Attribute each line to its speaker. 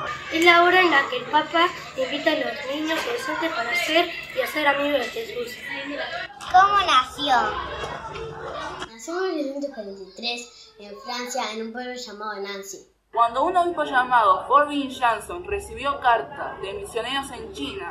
Speaker 1: Es la hora en la que el Papa invita a los niños y adolescentes para ser y hacer amigos de Jesús.
Speaker 2: ¿Cómo nació?
Speaker 3: Nació en 1943 en Francia, en un pueblo llamado Nancy.
Speaker 4: Cuando un obispo llamado Forbin Jansson recibió cartas de misioneros en China